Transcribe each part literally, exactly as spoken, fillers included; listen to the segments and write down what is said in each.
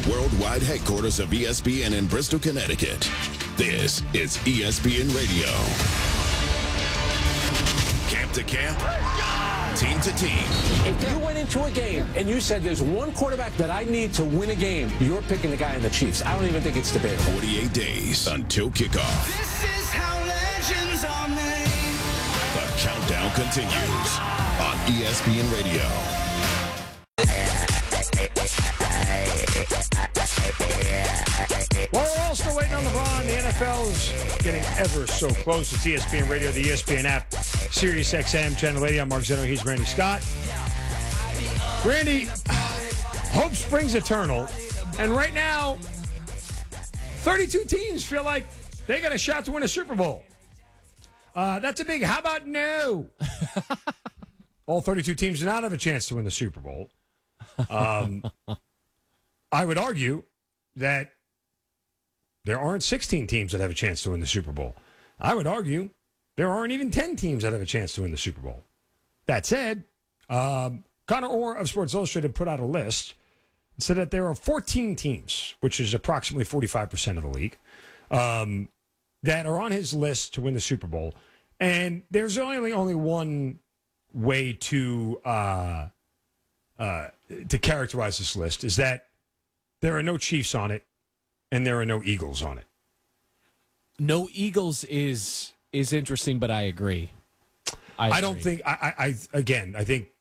worldwide headquarters of E S P N in Bristol, Connecticut. This is E S P N Radio. Camp to camp, team to team. If you went into a game and you said there's one quarterback that I need to win a game, you're picking the guy in the Chiefs. I don't even think it's debatable. forty-eight days until kickoff. This is how legends are made. The countdown continues on E S P N Radio. Well, we're all still waiting on LeBron. The N F L's getting ever so close. It's E S P N Radio, the E S P N app, Sirius X M, Channel eighty. I'm Mark Zeno. He's Randy Scott. Randy, hope springs eternal. And right now, thirty-two teams feel like they got a shot to win a Super Bowl. Uh, that's a big how about no? All thirty-two teams do not have a chance to win the Super Bowl. Um, I would argue that there aren't sixteen teams that have a chance to win the Super Bowl. I would argue there aren't even ten teams that have a chance to win the Super Bowl. That said, um, Connor Orr of Sports Illustrated put out a list and said that there are fourteen teams, which is approximately forty-five percent of the league, um, that are on his list to win the Super Bowl. And there's only only one way to uh, uh, to characterize this list, is that there are no Chiefs on it, and there are no Eagles on it. No Eagles is is interesting, but I agree. I, I don't agree. think, I, I, I again, I think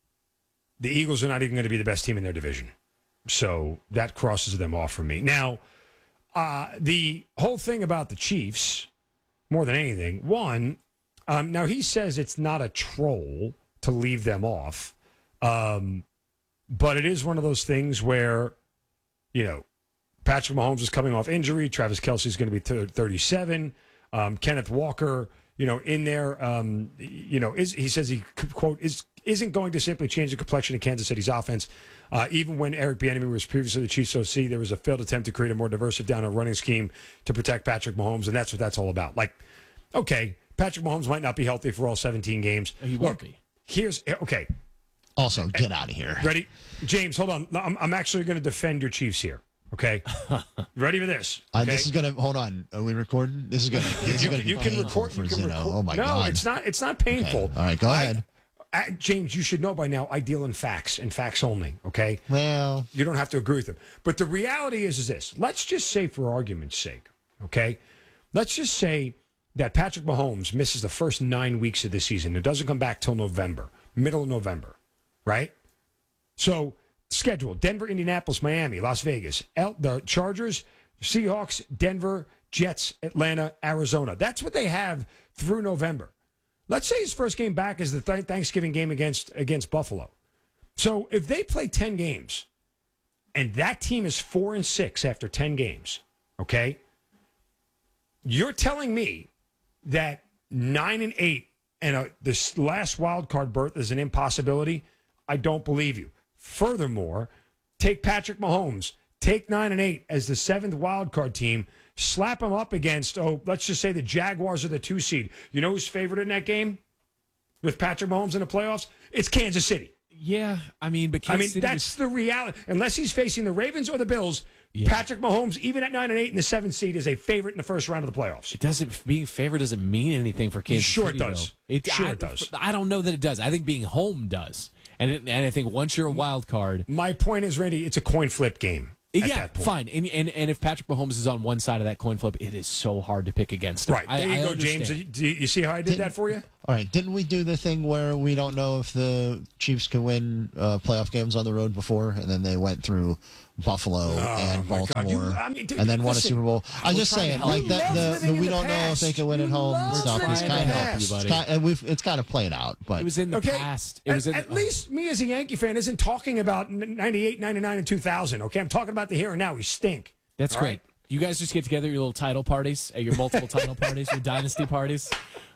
the Eagles are not even going to be the best team in their division. So that crosses them off for me. Now, uh, the whole thing about the Chiefs, more than anything, one, um, now he says it's not a troll to leave them off, um, but it is one of those things where, you know, Patrick Mahomes is coming off injury. Travis Kelce is going to be thirty-seven. Um, Kenneth Walker, you know, in there, um, you know, is he says he, quote, is, isn't going to simply change the complexion of Kansas City's offense. Uh, even when Eric Bieniemy was previously the Chiefs O C, there was a failed attempt to create a more diverse down a running scheme to protect Patrick Mahomes, and that's what that's all about. Like, okay, Patrick Mahomes might not be healthy for all seventeen games. He won't Look, be. Here's, okay. Also, get out of here. Ready? James, hold on. I'm, I'm actually going to defend your Chiefs here. Okay, ready for this? Uh, Okay? this is gonna hold on. Are we recording? This is gonna. This you is gonna can, be you can painful record. for You can Zeno. record. Oh my no, god! it's not. It's not painful. Okay. All right, go I- ahead. I- James, you should know by now. I deal in facts and facts only. Okay, Well, you don't have to agree with them. But the reality is, is this. Let's just say, for argument's sake, okay, let's just say that Patrick Mahomes misses the first nine weeks of the season. It doesn't come back till November, middle of November, right? So schedule: Denver, Indianapolis, Miami, Las Vegas, L- the Chargers, Seahawks, Denver, Jets, Atlanta, Arizona. That's what they have through November. Let's say his first game back is the th- Thanksgiving game against against Buffalo. So if they play ten games, and that team is four and six after ten games, okay, you're telling me that nine and eight and a, this last wild card berth is an impossibility? I don't believe you. Furthermore, take Patrick Mahomes, take nine and eight as the seventh wild card team, slap them up against, oh, let's just say the Jaguars are the two seed. You know who's favored in that game with Patrick Mahomes in the playoffs? It's Kansas City. Yeah, I mean, but I Kansas mean, City that's was- the reality. Unless he's facing the Ravens or the Bills, Yeah. Patrick Mahomes, even at nine and eight in the seventh seed, is a favorite in the first round of the playoffs. it doesn't being favored doesn't mean anything for Kansas Sure it City. does. Though. It, Sure I, it does. I don't know that it does. I think being home does, and it, and I think once you're a wild card, My point is, Randy, it's a coin flip game. At yeah, that point. fine. And, and and if Patrick Mahomes is on one side of that coin flip, it is so hard to pick against him. Right. I- There you I go, James. understand. Do you, you see how I did that for you? all right. Didn't we do the thing where we don't know if the Chiefs can win uh, playoff games on the road before, and then they went through Buffalo and my God. Baltimore, You- I mean, dude, and then won a listen, Super Bowl? I'm we're just trying to saying, help like you. that. He The, loves the, living we in the don't know if they past. can win at He home and loves stuff. It's living in kind the of past. buddy. it's kind, and we've it's kind of playing out, but It was in the Okay. past. It at, was in at the, least me as a Yankee fan isn't talking about ninety-eight, ninety-nine, and two thousand. Okay, I'm talking about the here and now. We stink. That's All great. right? You guys just get together your little title parties, at your multiple title parties, your dynasty parties.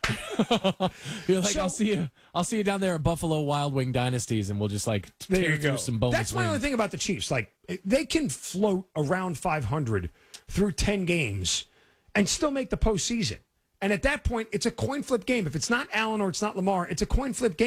You're like, So- I'll see you. I'll see you down there at Buffalo Wild Wing Dynasties, and we'll just like There tear you through go. some bonus That's my wings. only thing about the Chiefs. Like, they can float around five hundred through ten games and still make the postseason. And at that point, it's a coin flip game. If it's not Allen or it's not Lamar, it's a coin flip game.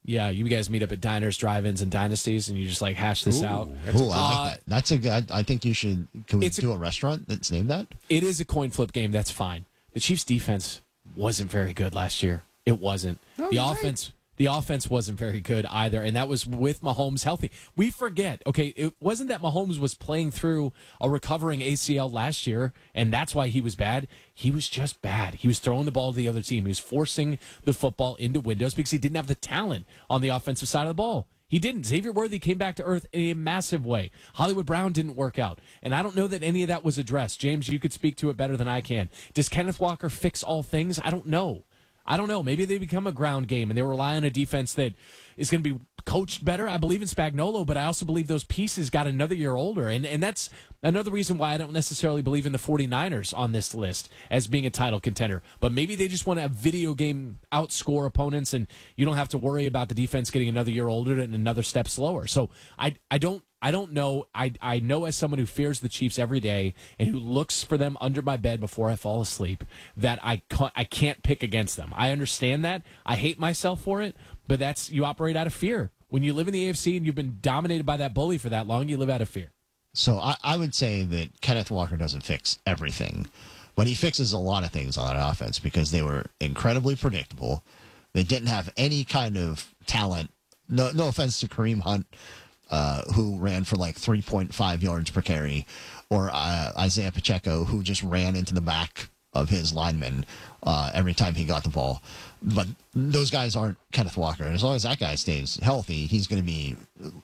Yeah, you guys meet up at diners, drive-ins, and dynasties, and you just like hash this out. Ooh, I Uh, like that. That's a good. I think you should. Can we It's a- do a restaurant that's named that? It is a coin flip game. That's fine. The Chiefs' defense wasn't very good last year. It wasn't. the you're offense. The offense wasn't very good either, and that was with Mahomes healthy. We forget, okay, it wasn't that Mahomes was playing through a recovering A C L last year, and that's why he was bad. He was just bad. He was throwing the ball to the other team. He was forcing the football into windows because he didn't have the talent on the offensive side of the ball. He didn't. Xavier Worthy came back to earth in a massive way. Hollywood Brown didn't work out. And I don't know that any of that was addressed. James, you could speak to it better than I can. Does Kenneth Walker fix all things? I don't know. I don't know. Maybe they become a ground game and they rely on a defense that is going to be coached better. I believe in Spagnuolo, but I also believe those pieces got another year older. And and that's another reason why I don't necessarily believe in the 49ers on this list as being a title contender. But maybe they just want to video game outscore opponents and you don't have to worry about the defense getting another year older and another step slower. So I I don't I don't know. I I know as someone who fears the Chiefs every day and who looks for them under my bed before I fall asleep that I can't, I can't pick against them. I understand that. I hate myself for it, but that's you operate out of fear. When you live in the A F C and you've been dominated by that bully for that long, you live out of fear. So I, I would say that Kenneth Walker doesn't fix everything, but he fixes a lot of things on that offense because they were incredibly predictable. They didn't have any kind of talent. No, no offense to Kareem Hunt, uh, who ran for like three point five yards per carry, or uh, Isaiah Pacheco, who just ran into the back of his lineman uh, every time he got the ball. But those guys aren't Kenneth Walker. And as long as that guy stays healthy, he's going to be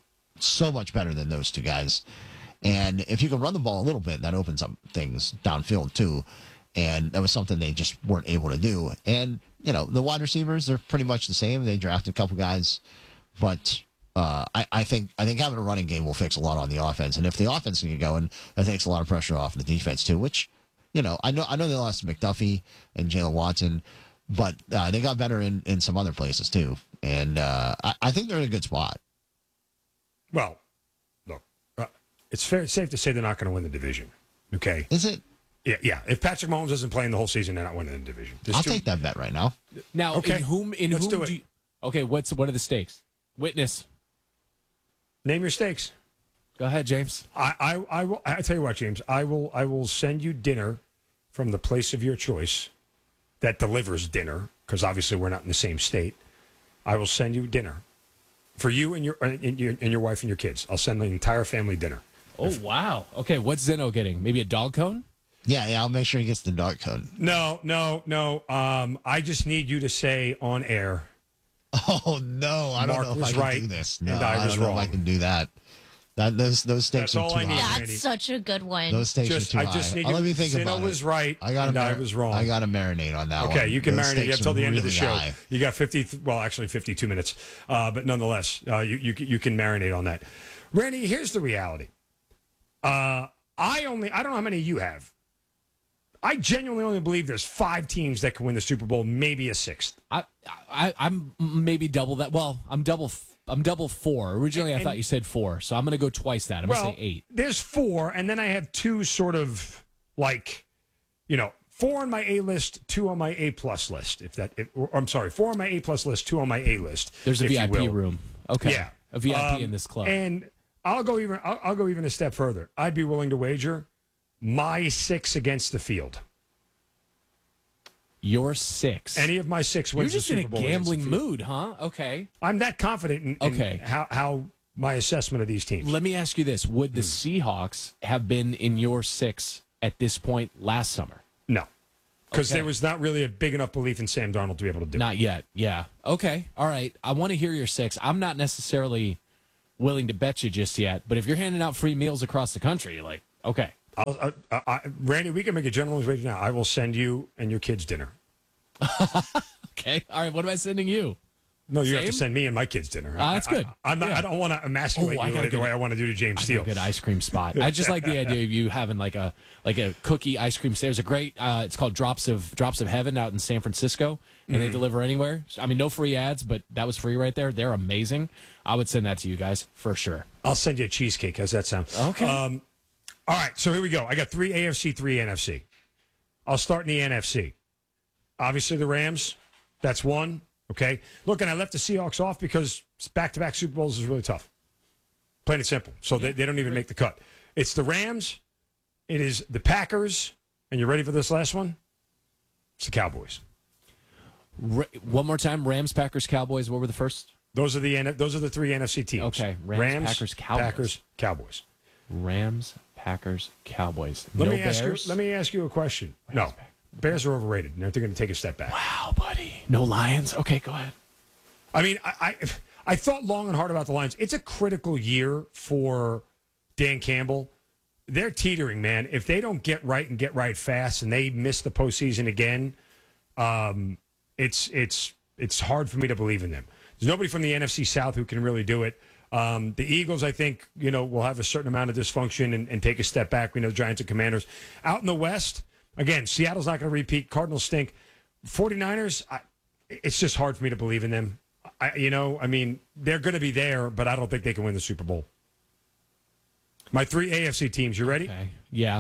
so much better than those two guys. And if you can run the ball a little bit, that opens up things downfield too. And that was something they just weren't able to do. And, you know, the wide receivers, they're pretty much the same. They drafted a couple guys. But uh, I, I think I think having a running game will fix a lot on the offense. And if the offense can get going, that takes a lot of pressure off the defense too, which, you know, I know I know they lost McDuffie and Jalen Watson, but uh, they got better in, in some other places too. And uh, I, I think they're in a good spot. Well, look, uh, it's fair, it's safe to say they're not going to win the division. Okay. Is it? Yeah, yeah. If Patrick Mahomes isn't playing the whole season, they're not winning the division. There's I'll two- take that bet right now. Now, Okay. in whom in Let's whom do it. do you, okay, what's what are the stakes? Witness. Name your stakes. Go ahead, James. I, I, I will. I tell you what, James. I will. I will send you dinner from the place of your choice that delivers dinner, because obviously we're not in the same state. I will send you dinner for you and your and your and your wife and your kids. I'll send the entire family dinner. Oh, wow. Okay, what's Zeno getting? Maybe a dog cone? Yeah, yeah, I'll make sure he gets the dark code. No, no, no. Um, I just need you to say on air. Oh no, I Mark don't know if was I can right, do this. No, and I I, was don't know if wrong. I can do that. That those those stakes That's are all too I need. high. Randy. That's such a good one. Those stakes Just, are I too just high. need Uh, you. let me think Zeno about was it. right. I got and I was wrong. I got to marinate on that one. Okay, you can Those marinate. You have stakes till are the end of the really show. high. You got fifty. Well, actually, fifty-two minutes. Uh, but nonetheless, uh, you you you can marinate on that. Randy, here's the reality. Uh, I only. I don't know how many you have. I genuinely only believe there's five teams that can win the Super Bowl, maybe a sixth. I, I I'm maybe double that. Well, I'm double f- I'm double four. Originally I And- thought you said four, so I'm going to go twice that. I'm well, going to say eight. there's four, and then I have two sort of like, you know, four on my A list, two on my A plus list. If that, if, or, I'm sorry, four on my A plus list, two on my A list. There's a if you V I P will. room. Okay. Yeah, A V I P Um, in this club. And I'll go even. I'll, I'll go even a step further. I'd be willing to wager my six against the field. You're six. Any of my six You're wins just the in a Super Bowl against the gambling field. mood, huh? Okay. I'm that confident in, in Okay. how, how my assessment of these teams. Let me ask you this. Would Hmm. the Seahawks have been in your six at this point last summer? No, because Okay. there was not really a big enough belief in Sam Darnold to be able to do it. Not yet. Yeah. Okay. All right. I want to hear your six. I'm not necessarily willing to bet you just yet, but if you're handing out free meals across the country, like, okay. I'll, I, I, Randy, we can make a gentleman's wager now. I will send you and your kids dinner. Okay. All right. What am I sending you? No, you have Same? to send me and my kids dinner. Ah, that's I- good. I, I'm not, Yeah. I don't want to emasculate Oh, I you got a the good- way I want to do to James I got Steele. a good ice cream spot. I just like the idea of you having like a like a cookie ice cream. There's a great. Uh, it's called Drops of Drops of Heaven out in San Francisco, and Mm-hmm. they deliver anywhere. I mean, no free ads, but that was free right there. They're amazing. I would send that to you guys for sure. I'll send you a cheesecake. How's that sound? Okay. Um, all right, so here we go. I got three A F C, three N F C. I'll start in the N F C. Obviously, the Rams. That's one. Okay? Look, and I left the Seahawks off because back-to-back Super Bowls is really tough. Plain and simple. So they, they don't even make the cut. It's the Rams. It is the Packers. And you ready for this last one? It's the Cowboys. Ra- one more time, Rams, Packers, Cowboys. What were the first? Those are the N- those are the three N F C teams. Okay, Rams, Packers, Cowboys. Packers, Cowboys. Rams, Packers, Cowboys. Let no me ask Bears? you. Let me ask you a question. No, Bears are overrated. They're going to take a step back. Wow, buddy. No Lions. Okay, go ahead. I mean, I, I I thought long and hard about the Lions. It's a critical year for Dan Campbell. They're teetering, man. If they don't get right and get right fast, and they miss the postseason again, um, it's it's it's hard for me to believe in them. There's nobody from the N F C South who can really do it. Um, the Eagles, I think, you know, will have a certain amount of dysfunction and, and take a step back. We know Giants and Commanders. Out in the West, again, Seattle's not going to repeat. Cardinals stink. 49ers, I, it's just hard for me to believe in them. I, you know, I mean, they're going to be there, but I don't think they can win the Super Bowl. My three A F C teams, you ready? Okay. Yeah.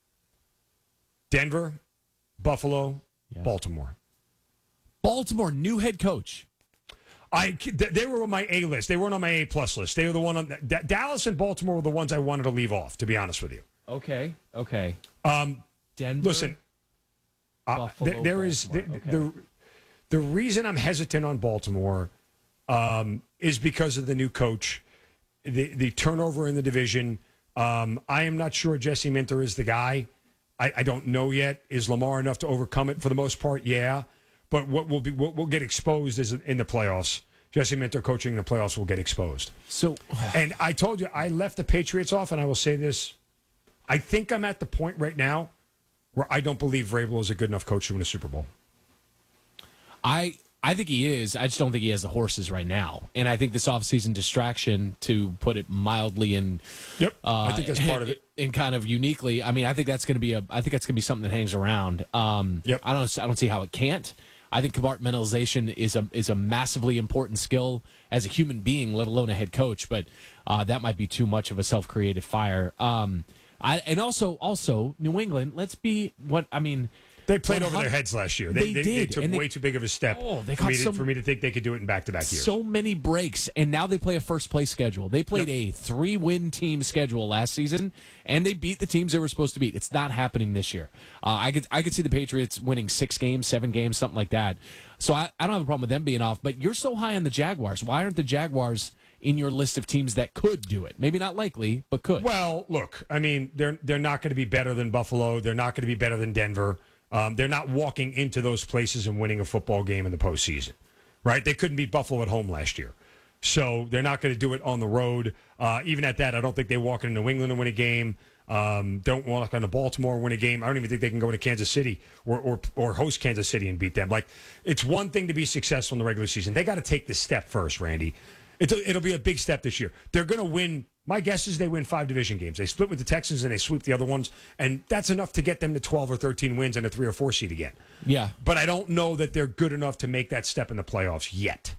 Denver, Buffalo, Yeah. Baltimore. Baltimore, new head coach. I they were on my A list. They weren't on my A plus list. They were the one on D- Dallas and Baltimore were the ones I wanted to leave off. To be honest with you, Okay. Okay. um, Denver. listen, uh, Buffalo, th- there is the, Baltimore. the the reason I'm hesitant on Baltimore um, is because of the new coach, the the turnover in the division. Um, I am not sure Jesse Minter is the guy. I, I don't know yet. Is Lamar enough to overcome it? For the most part, yeah. But what will be what will get exposed is in the playoffs. Jesse Minter coaching in the playoffs will get exposed. So, And I told you I left the Patriots off, and I will say this: I think I'm at the point right now where I don't believe Vrabel is a good enough coach to win a Super Bowl. I I think he is. I just don't think he has the horses right now. And I think this offseason distraction, to put it mildly and Yep, uh, I think that's part of it. And kind of uniquely, I mean, I think that's going to be a. I think that's going to be something that hangs around. Um, Yep. I don't. I don't see how it can't. I think compartmentalization is a is a massively important skill as a human being, let alone a head coach. But uh, that might be too much of a self created fire. Um, I and also also New England. Let's be what I mean. They played one over their hundred heads last year. They They, they, they did, took and they- way too big of a step Oh, they for, caught me to, some- for me to think they could do it in back-to-back years. So many breaks, and now they play a first place schedule. They played a three win team schedule last season, and they beat the teams they were supposed to beat. It's not happening this year. Uh, I could I could see the Patriots winning six games, seven games, something like that. So I, I don't have a problem with them being off. But you're so high on the Jaguars. Why aren't the Jaguars in your list of teams that could do it? Maybe not likely, but could. Well, look, I mean, they're they're not going to be better than Buffalo. They're not going to be better than Denver. Um, they're not walking into those places and winning a football game in the postseason, right? They couldn't beat Buffalo at home last year. So they're not going to do it on the road. Uh, even at that, I don't think they walk into New England and win a game. Um, don't walk into Baltimore and win a game. I don't even think they can go into Kansas City or, or, or host Kansas City and beat them. Like, it's one thing to be successful in the regular season. They got to take this step first, Randy. It's a, it'll be a big step this year. They're going to win. My guess is they win five division games. They split with the Texans and they sweep the other ones, and that's enough to get them to twelve or thirteen wins and a three or four seed again. Yeah. But I don't know that they're good enough to make that step in the playoffs yet.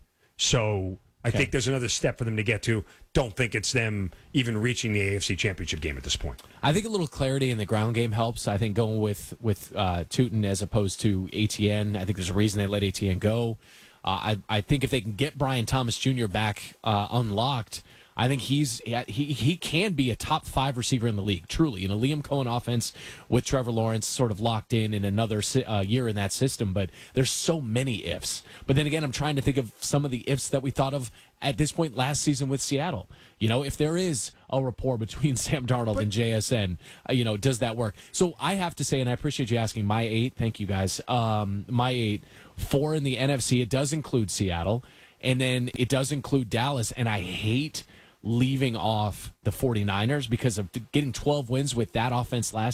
So I think there's another step for them to get to. Don't think it's them even reaching the A F C Championship game at this point. I think a little clarity in the ground game helps. I think going with with uh, Tootin as opposed to A T N. I think there's a reason they let A T N go. Uh, I I think if they can get Brian Thomas Junior back uh, unlocked, I think he's he he can be a top five receiver in the league, truly. In a Liam Cohen offense with Trevor Lawrence sort of locked in in another uh, year in that system. But there's so many ifs. But then again, I'm trying to think of some of the ifs that we thought of at this point last season with Seattle. You know, if there is a rapport between Sam Darnold and J S N, uh, you know, does that work? So I have to say, and I appreciate you asking, my eight, thank you guys, um, my eight, four in the N F C, it does include Seattle, and then it does include Dallas, and I hate leaving off the 49ers because of getting twelve wins with that offense last